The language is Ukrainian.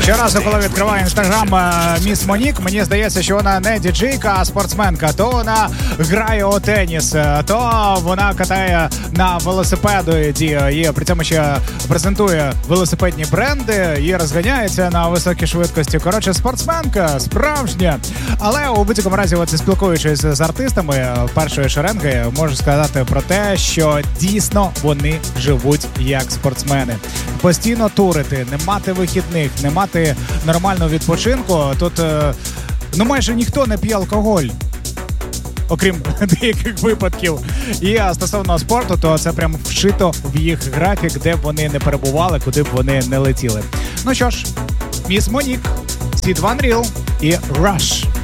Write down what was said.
Щоразу, коли відкриваю інстаграм міс Монік, мені здається, що вона не діджейка, а спортсменка. То вона грає у теніс, то вона катає на велосипеді і при цьому ще презентує велосипедні бренди і розганяється на високій швидкості. Коротше, спортсменка справжня. Але у будь-якому разі, оце спілкуючись з артистами першої шеренги, можу сказати про те, що дійсно вони живуть як спортсмени. Постійно турити, не мати вихідних, не мати нормального відпочинку. Тут майже ніхто не п'є алкоголь, окрім деяких випадків. І стосовно спорту, то це прям вшито в їх графік, де б вони не перебували, куди б вони не летіли. Ну що ж, міс Монік, Sid Van Reel і Rush.